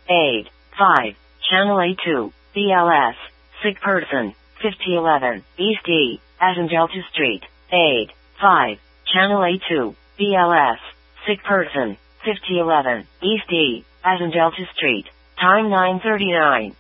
Aid. 5. Channel A2, BLS. Sick person. 5011, East E, Adendelta Street. Aid. 5. Channel A2, BLS. Sick person. 5011, East E, Adendelta Street. Time 9:39.